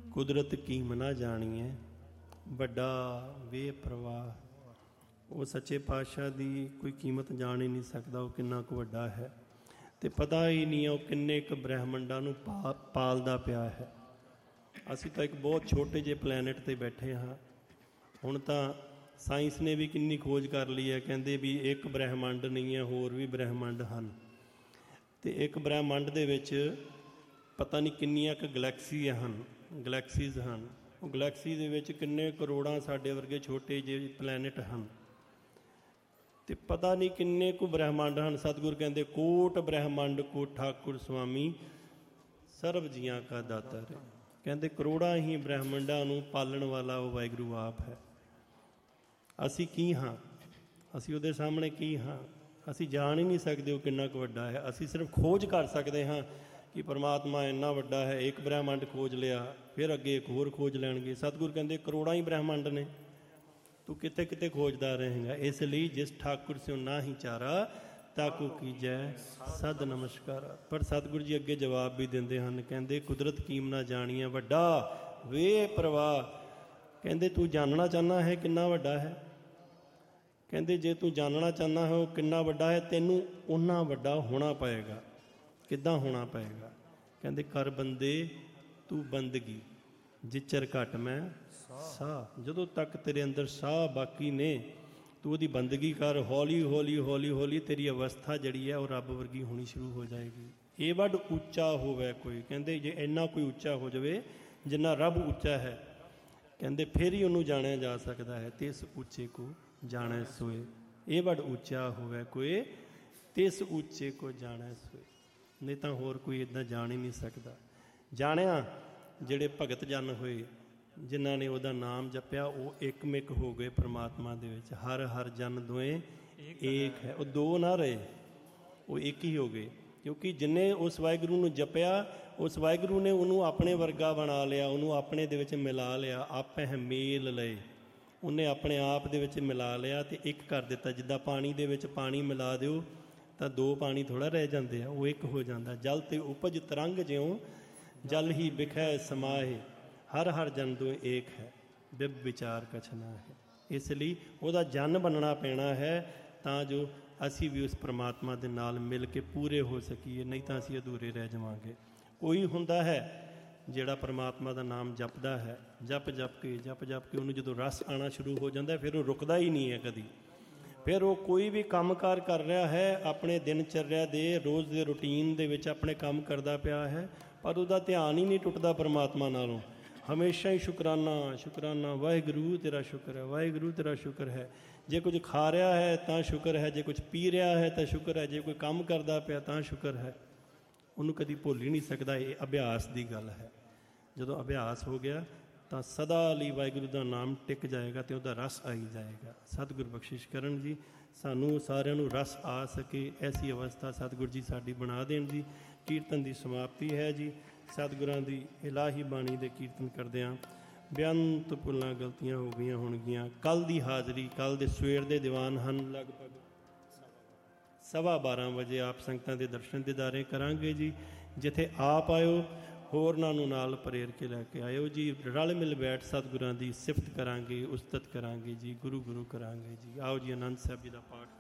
ਕੁਦਰਤ ਕੀਮ ਨਾ ਜਾਣੀਏ, ਵੱਡਾ ਬੇਪਰਵਾਹ। ਉਹ ਸੱਚੇ ਪਾਤਸ਼ਾਹ ਦੀ ਕੋਈ ਕੀਮਤ ਜਾਣ ਹੀ ਨਹੀਂ ਸਕਦਾ, ਉਹ ਕਿੰਨਾ ਕੁ ਵੱਡਾ ਹੈ। ਅਤੇ ਪਤਾ ਹੀ ਨਹੀਂ ਉਹ ਕਿੰਨੇ ਕੁ ਬ੍ਰਹਿਮੰਡਾਂ ਨੂੰ ਪਾਲਦਾ ਪਿਆ ਹੈ। ਅਸੀਂ ਤਾਂ ਇੱਕ ਬਹੁਤ ਛੋਟੇ ਜਿਹੇ ਪਲੈਨਟ 'ਤੇ ਬੈਠੇ ਹਾਂ। ਹੁਣ ਤਾਂ ਸਾਇੰਸ ਨੇ ਵੀ ਕਿੰਨੀ ਖੋਜ ਕਰ ਲਈ ਹੈ, ਕਹਿੰਦੇ ਵੀ ਇੱਕ ਬ੍ਰਹਿਮੰਡ ਨਹੀਂ ਹੈ, ਹੋਰ ਵੀ ਬ੍ਰਹਿਮੰਡ ਹਨ। ਅਤੇ ਇੱਕ ਬ੍ਰਹਿਮੰਡ ਦੇ ਵਿੱਚ ਪਤਾ ਨਹੀਂ ਕਿੰਨੀਆਂ ਕੁ ਗਲੈਕਸੀਆਂ ਹਨ, ਗਲੈਕਸੀਜ਼ ਹਨ। ਉਹ ਗਲੈਕਸੀ ਦੇ ਵਿੱਚ ਕਿੰਨੇ ਕਰੋੜਾਂ ਸਾਡੇ ਵਰਗੇ ਛੋਟੇ ਜਿਹੇ ਪਲੈਨਟ ਹਨ, ਅਤੇ ਪਤਾ ਨਹੀਂ ਕਿੰਨੇ ਕੁ ਬ੍ਰਹਿਮੰਡ ਹਨ। ਸਤਿਗੁਰ ਕਹਿੰਦੇ ਕੋਟ ਬ੍ਰਹਿਮੰਡ ਕੋ ਠਾਕੁਰ ਸੁਆਮੀ ਸਰਬ ਜੀਆਂ ਕਾ ਦਾਤਾ ਰੇ। ਕਹਿੰਦੇ ਕਰੋੜਾਂ ਹੀ ਬ੍ਰਹਿਮੰਡਾਂ ਨੂੰ ਪਾਲਣ ਵਾਲਾ ਉਹ ਵਾਹਿਗੁਰੂ ਆਪ ਹੈ। ਅਸੀਂ ਕੀ ਹਾਂ? ਅਸੀਂ ਉਹਦੇ ਸਾਹਮਣੇ ਕੀ ਹਾਂ? ਅਸੀਂ ਜਾਣ ਹੀ ਨਹੀਂ ਸਕਦੇ ਉਹ ਕਿੰਨਾ ਕੁ ਵੱਡਾ ਹੈ। ਅਸੀਂ ਸਿਰਫ ਖੋਜ ਕਰ ਸਕਦੇ ਹਾਂ ਕਿ ਪਰਮਾਤਮਾ ਇੰਨਾ ਵੱਡਾ ਹੈ। ਇੱਕ ਬ੍ਰਹਿਮੰਡ ਖੋਜ ਲਿਆ, ਫਿਰ ਅੱਗੇ ਇੱਕ ਹੋਰ ਖੋਜ ਲੈਣਗੇ। ਸਤਿਗੁਰ ਕਹਿੰਦੇ ਕਰੋੜਾਂ ਹੀ ਬ੍ਰਹਿਮੰਡ ਨੇ, ਤੂੰ ਕਿਤੇ ਕਿਤੇ ਖੋਜਦਾ ਰਹੇਗਾ। ਇਸ ਲਈ ਜਿਸ ਠਾਕੁਰ ਸਿਓ ਨਾ ਹੀ ਚਾਰਾ ਤਾਕੂ ਕੀਜੈ ਸਦ ਨਮਸਕਾਰਾ। ਪਰ ਸਤਿਗੁਰੂ ਜੀ ਅੱਗੇ ਜਵਾਬ ਵੀ ਦਿੰਦੇ ਹਨ, ਕਹਿੰਦੇ ਕੁਦਰਤ ਕੀਮ ਨਾ ਜਾਣੀਏ, ਵੱਡਾ ਬੇਪਰਵਾਹ। ਕਹਿੰਦੇ ਤੂੰ ਜਾਣਨਾ ਚਾਹੁੰਦਾ ਹੈ ਕਿੰਨਾ ਵੱਡਾ ਹੈ? ਕਹਿੰਦੇ ਜੇ ਤੂੰ ਜਾਣਨਾ ਚਾਹੁੰਦਾ ਹੈ ਉਹ ਕਿੰਨਾ ਵੱਡਾ ਹੈ, ਤੈਨੂੰ ਓਨਾ ਵੱਡਾ ਹੋਣਾ ਪਏਗਾ। ਕਿੱਦਾਂ ਹੋਣਾ ਪਏਗਾ? ਕਹਿੰਦੇ ਕਰ ਬੰਦੇ ਤੂੰ ਬੰਦਗੀ, ਜਿਚਰ ਘਟ ਮੈਂ ਸਾਹ। ਜਦੋਂ ਤੱਕ ਤੇਰੇ ਅੰਦਰ ਸਾਹ ਬਾਕੀ ਨੇ, ਤੂੰ ਉਹਦੀ ਬੰਦਗੀ ਕਰ। ਹੌਲੀ ਹੌਲੀ ਹੌਲੀ ਹੌਲੀ ਤੇਰੀ ਅਵਸਥਾ ਜਿਹੜੀ ਹੈ ਉਹ ਰੱਬ ਵਰਗੀ ਹੋਣੀ ਸ਼ੁਰੂ ਹੋ ਜਾਏਗੀ। ਇਹ ਵੱਡ ਉੱਚਾ ਹੋਵੇ ਕੋਈ, ਕਹਿੰਦੇ ਜੇ ਇੰਨਾ ਕੋਈ ਉੱਚਾ ਹੋ ਜਾਵੇ ਜਿੰਨਾ ਰੱਬ ਉੱਚਾ ਹੈ, ਕਹਿੰਦੇ ਫਿਰ ਹੀ ਉਹਨੂੰ ਜਾਣਿਆ ਜਾ ਸਕਦਾ ਹੈ। ਤਿਸ ਉੱਚੇ ਕੋ ਜਾਣੈ ਸੋਏ। ਇਹ ਵੱਡ ਉੱਚਾ ਹੋਵੇ ਕੋਈ, ਤਿਸ ਉੱਚੇ ਕੋ ਜਾਣੈ ਸੋਏ। ਨਹੀਂ ਤਾਂ ਹੋਰ ਕੋਈ ਇੱਦਾਂ ਜਾਣ ਹੀ ਨਹੀਂ ਸਕਦਾ। ਜਾਣਿਆ ਜਿਹੜੇ ਭਗਤ ਜਨ ਹੋਏ, ਜਿਨ੍ਹਾਂ ਨੇ ਉਹਦਾ ਨਾਮ ਜਪਿਆ, ਉਹ ਇੱਕਮਿਕ ਹੋ ਗਏ ਪਰਮਾਤਮਾ ਦੇ ਵਿੱਚ। ਹਰ ਹਰ ਜਨ ਦੋਏ ਏਕ ਹੈ। ਉਹ ਦੋ ਨਾ ਰਹੇ, ਉਹ ਇੱਕ ਹੀ ਹੋ ਗਏ। ਕਿਉਂਕਿ ਜਿੰਨੇ ਉਸ ਵਾਹਿਗੁਰੂ ਨੂੰ ਜਪਿਆ, ਉਸ ਵਾਹਿਗੁਰੂ ਨੇ ਉਹਨੂੰ ਆਪਣੇ ਵਰਗਾ ਬਣਾ ਲਿਆ, ਉਹਨੂੰ ਆਪਣੇ ਦੇ ਵਿੱਚ ਮਿਲਾ ਲਿਆ। ਆਪਹਿ ਮੇਲ ਲਏ, ਉਹਨੇ ਆਪਣੇ ਆਪ ਦੇ ਵਿੱਚ ਮਿਲਾ ਲਿਆ ਅਤੇ ਇੱਕ ਕਰ ਦਿੱਤਾ। ਜਿੱਦਾਂ ਪਾਣੀ ਦੇ ਵਿੱਚ ਪਾਣੀ ਮਿਲਾ ਦਿਓ ਤਾਂ ਦੋ ਪਾਣੀ ਥੋੜ੍ਹਾ ਰਹਿ ਜਾਂਦੇ ਆ, ਉਹ ਇੱਕ ਹੋ ਜਾਂਦਾ। ਜਲ ਤੇ ਉਪਜ ਤਰੰਗ ਜਿਉਂ ਜਲ ਹੀ ਬਿਖੈ ਸਮਾਏ। ਹਰ ਹਰ ਜਨ ਦੋ ਏਕ ਹੈ, ਬਿਬ ਵਿਚਾਰ ਕਛ ਨਾ ਹੈ। ਇਸ ਲਈ ਉਹਦਾ ਜਨ ਬਣਨਾ ਪੈਣਾ ਹੈ, ਤਾਂ ਜੋ ਅਸੀਂ ਵੀ ਉਸ ਪਰਮਾਤਮਾ ਦੇ ਨਾਲ ਮਿਲ ਕੇ ਪੂਰੇ ਹੋ ਸਕੀਏ। ਨਹੀਂ ਤਾਂ ਅਸੀਂ ਅਧੂਰੇ ਰਹਿ ਜਾਵਾਂਗੇ। ਕੋਈ ਹੁੰਦਾ ਹੈ ਜਿਹੜਾ ਪਰਮਾਤਮਾ ਦਾ ਨਾਮ ਜਪਦਾ ਹੈ, ਜਪ ਜਪ ਕੇ ਉਹਨੂੰ ਜਦੋਂ ਰਸ ਆਉਣਾ ਸ਼ੁਰੂ ਹੋ ਜਾਂਦਾ, ਫਿਰ ਉਹ ਰੁਕਦਾ ਹੀ ਨਹੀਂ ਹੈ ਕਦੀ। ਫਿਰ ਉਹ ਕੋਈ ਵੀ ਕੰਮਕਾਰ ਕਰ ਰਿਹਾ ਹੈ, ਆਪਣੇ ਦਿਨਚਰਿਆ ਦੇ ਰੋਜ਼ ਦੇ ਰੂਟੀਨ ਦੇ ਵਿੱਚ ਆਪਣੇ ਕੰਮ ਕਰਦਾ ਪਿਆ ਹੈ, ਪਰ ਉਹਦਾ ਧਿਆਨ ਹੀ ਨਹੀਂ ਟੁੱਟਦਾ ਪਰਮਾਤਮਾ ਨਾਲੋਂ। ਹਮੇਸ਼ਾ ਹੀ ਸ਼ੁਕਰਾਨਾ ਸ਼ੁਕਰਾਨਾ, ਵਾਹਿਗੁਰੂ ਤੇਰਾ ਸ਼ੁਕਰ ਹੈ, ਵਾਹਿਗੁਰੂ ਤੇਰਾ ਸ਼ੁਕਰ ਹੈ। ਜੇ ਕੁਝ ਖਾ ਰਿਹਾ ਹੈ ਤਾਂ ਸ਼ੁਕਰ ਹੈ, ਜੇ ਕੁਝ ਪੀ ਰਿਹਾ ਹੈ ਤਾਂ ਸ਼ੁਕਰ ਹੈ, ਜੇ ਕੋਈ ਕੰਮ ਕਰਦਾ ਪਿਆ ਤਾਂ ਸ਼ੁਕਰ ਹੈ। ਉਹਨੂੰ ਕਦੀ ਭੁੱਲ ਹੀ ਨਹੀਂ ਸਕਦਾ। ਇਹ ਅਭਿਆਸ ਦੀ ਗੱਲ ਹੈ। ਜਦੋਂ ਅਭਿਆਸ ਹੋ ਗਿਆ ਤਾਂ ਸਦਾ ਲਈ ਵਾਹਿਗੁਰੂ ਦਾ ਨਾਮ ਟਿਕ ਜਾਏਗਾ ਅਤੇ ਉਹਦਾ ਰਸ ਆਈ ਜਾਏਗਾ। ਸਤਿਗੁਰ ਬਖਸ਼ਿਸ਼ ਕਰਨ ਜੀ, ਸਾਨੂੰ ਸਾਰਿਆਂ ਨੂੰ ਰਸ ਆ ਸਕੇ, ਐਸੀ ਅਵਸਥਾ ਸਤਿਗੁਰ ਜੀ ਸਾਡੀ ਬਣਾ ਦੇਣ ਜੀ। ਕੀਰਤਨ ਦੀ ਸਮਾਪਤੀ ਹੈ ਜੀ। ਸਤਿਗੁਰਾਂ ਦੀ ਇਲਾਹੀ ਬਾਣੀ ਦੇ ਕੀਰਤਨ ਕਰਦਿਆਂ ਬੇਅੰਤ ਭੁੱਲਾਂ ਗਲਤੀਆਂ ਹੋ ਗਈਆਂ ਹੋਣਗੀਆਂ। ਕੱਲ੍ਹ ਦੀ ਹਾਜ਼ਰੀ, ਕੱਲ੍ਹ ਦੇ ਸਵੇਰ ਦੇ ਦੀਵਾਨ ਹਨ, ਲਗਭਗ 12:15 ਵਜੇ ਆਪ ਸੰਗਤਾਂ ਦੇ ਦਰਸ਼ਨ ਦੀਦਾਰੇ ਕਰਾਂਗੇ ਜੀ। ਜਿੱਥੇ ਆਪ ਆਇਓ, ਹੋਰਨਾਂ ਨੂੰ ਨਾਲ ਪ੍ਰੇਰ ਕੇ ਲੈ ਕੇ ਆਇਓ ਜੀ। ਰਲ ਮਿਲ ਬੈਠ ਸਤਿਗੁਰਾਂ ਦੀ ਸਿਫਤ ਕਰਾਂਗੇ, ਉਸਤਤ ਕਰਾਂਗੇ ਜੀ, ਗੁਰੂ ਗੁਰੂ ਕਰਾਂਗੇ ਜੀ। ਆਓ ਜੀ, ਆਨੰਦ ਸਾਹਿਬ ਜੀ ਦਾ ਪਾਠ